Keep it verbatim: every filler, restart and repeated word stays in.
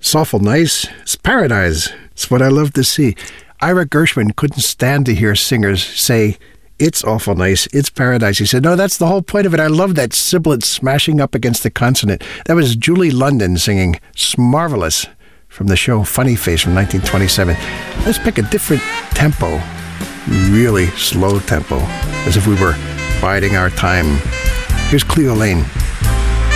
It's awful nice. It's paradise. It's what I love to see. Ira Gershwin couldn't stand to hear singers say, it's awful nice, it's paradise. He said, no, that's the whole point of it. I love that sibilant smashing up against the consonant. That was Julie London singing Marvelous from the show Funny Face from nineteen twenty-seven. Let's pick a different tempo, really slow tempo, as if we were biding our time. Here's Cleo Lane.